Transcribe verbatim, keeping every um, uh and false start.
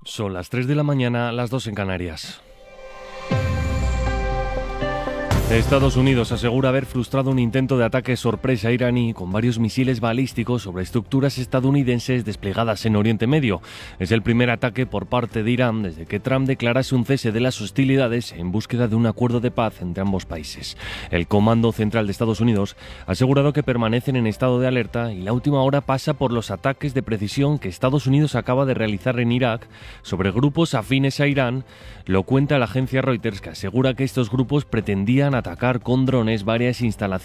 Son las tres de la mañana, las dos en Canarias. Estados Unidos asegura haber frustrado un intento de ataque sorpresa iraní con varios misiles balísticos sobre estructuras estadounidenses desplegadas en Oriente Medio. Es el primer ataque por parte de Irán desde que Trump declarase un cese de las hostilidades en búsqueda de un acuerdo de paz entre ambos países. El Comando Central de Estados Unidos ha asegurado que permanecen en estado de alerta y la última hora pasa por los ataques de precisión que Estados Unidos acaba de realizar en Irak sobre grupos afines a Irán. Lo cuenta la agencia Reuters, que asegura que estos grupos pretendían atacar con drones varias instalaciones